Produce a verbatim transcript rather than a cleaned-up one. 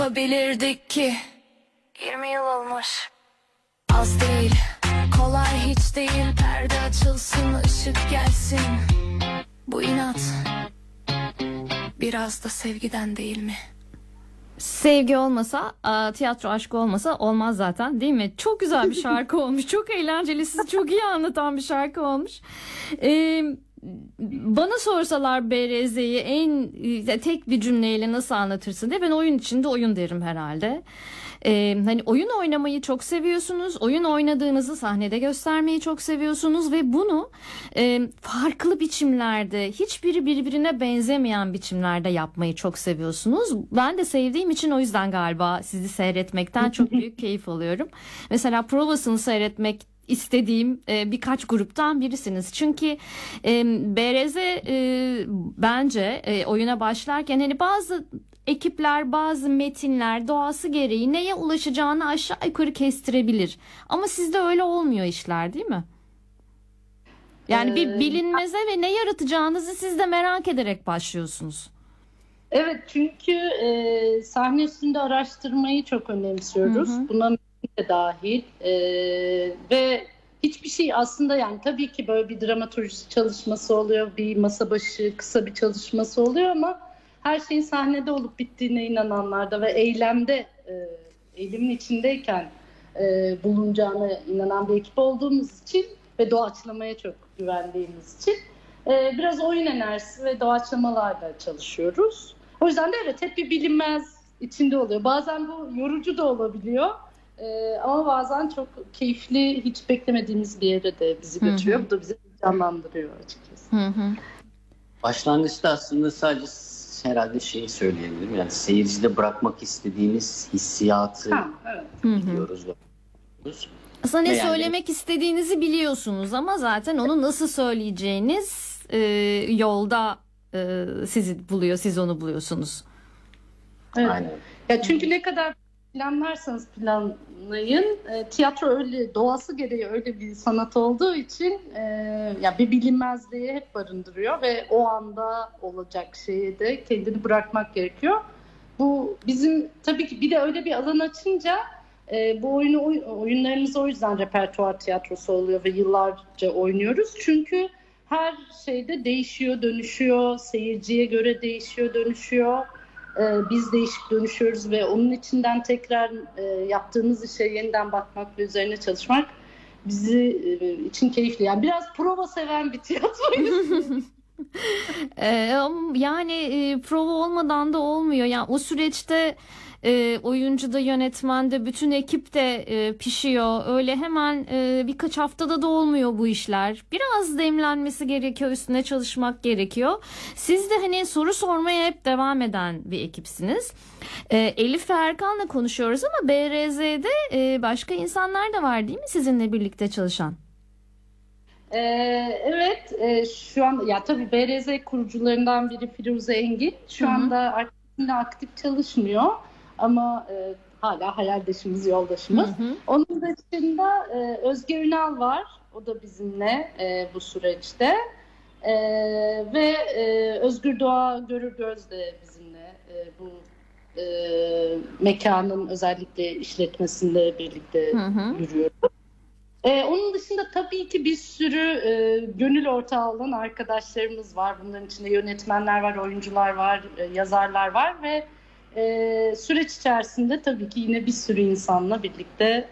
Bilirdik ki yirmi yıl olmuş. Az değil, kolay hiç değil. Perde açılsın, ışık gelsin. Bu inat biraz da sevgiden değil mi? Sevgi olmasa, tiyatro aşkı olmasa olmaz zaten, değil mi? Çok güzel bir şarkı olmuş. Çok eğlenceli, sizi çok iyi anlatan bir şarkı olmuş. Ee, bana sorsalar B R Z'yi en tek bir cümleyle nasıl anlatırsın diye, ben oyun içinde oyun derim herhalde. Ee, hani oyun oynamayı çok seviyorsunuz, oyun oynadığınızı sahnede göstermeyi çok seviyorsunuz ve bunu e, farklı biçimlerde, hiçbiri birbirine benzemeyen biçimlerde yapmayı çok seviyorsunuz. Ben de sevdiğim için o yüzden galiba sizi seyretmekten çok büyük keyif alıyorum. Mesela provasını seyretmek istediğim e, birkaç gruptan birisiniz. Çünkü e, B R Z e, bence e, oyuna başlarken hani bazı ekipler, bazı metinler doğası gereği neye ulaşacağını aşağı yukarı kestirebilir. Ama sizde öyle olmuyor işler, değil mi? Yani bir bilinmeze ve ne yaratacağınızı siz de merak ederek başlıyorsunuz. Evet, çünkü e, sahne üstünde araştırmayı çok önemsiyoruz. Hı hı. Buna metin de dahil. E, ve hiçbir şey aslında, yani tabii ki böyle bir dramaturji çalışması oluyor, bir masa başı kısa bir çalışması oluyor ama her şeyin sahnede olup bittiğine inananlarda ve eylemde, e, eylemin içindeyken e, bulunacağına inanan bir ekip olduğumuz için ve doğaçlamaya çok güvendiğimiz için e, biraz oyun enerjisi ve doğaçlamalarla çalışıyoruz. O yüzden de evet, hep bir bilinmez içinde oluyor. Bazen bu yorucu da olabiliyor e, ama bazen çok keyifli, hiç beklemediğimiz bir yere de bizi götürüyor. Hı hı. Bu da bizi canlandırıyor açıkçası. Hı hı. Başlangıçta aslında sadece herhalde şeyi söyleyebilirim. Yani seyircide bırakmak istediğimiz hissiyatı ha, evet. biliyoruz. Aslında ne yani, söylemek istediğinizi biliyorsunuz ama zaten onu nasıl söyleyeceğiniz e, yolda e, sizi buluyor, siz onu buluyorsunuz. Evet. Aynen. Ya çünkü ne kadar planlarsanız planlayın, e, tiyatro öyle, doğası gereği öyle bir sanat olduğu için e, ya bir bilinmezliği hep barındırıyor ve o anda olacak şeye de kendini bırakmak gerekiyor. Bu bizim tabii ki bir de öyle bir alan açınca e, bu oyunu oyunlarımız o yüzden repertuar tiyatrosu oluyor ve yıllarca oynuyoruz. Çünkü her şeyde değişiyor, dönüşüyor, seyirciye göre değişiyor, dönüşüyor. Biz değişik dönüşüyoruz ve onun içinden tekrar e, yaptığımız işe yeniden bakmak ve üzerine çalışmak bizi e, için keyifli. Yani biraz prova seven bir tiyatroyuz. yani e, prova olmadan da olmuyor. Yani o süreçte e, oyuncu da, yönetmen de, bütün ekip de e, pişiyor. Öyle hemen e, birkaç haftada da olmuyor bu işler. Biraz demlenmesi gerekiyor, üstüne çalışmak gerekiyor. Siz de hani soru sormaya hep devam eden bir ekipsiniz. E, Elif ve Erkan'la konuşuyoruz ama B R Z'de e, başka insanlar da var, değil mi sizinle birlikte çalışan? Ee, evet, e, şu an ya tabii B R Z kurucularından biri Firuze Engin. Şu Hı-hı. anda artık aktif çalışmıyor. Ama e, hala hayaldaşımız, yoldaşımız. Hı hı. Onun dışında e, Özge Ünal var. O da bizimle e, bu süreçte. E, ve e, Özgür Doğa Görürgöz de bizimle e, bu e, mekanın özellikle işletmesinde birlikte hı hı. yürüyoruz. E, onun dışında tabii ki bir sürü e, gönül ortağı olan arkadaşlarımız var. Bunların içinde yönetmenler var, oyuncular var, e, yazarlar var ve Ee, süreç içerisinde tabii ki yine bir sürü insanla birlikte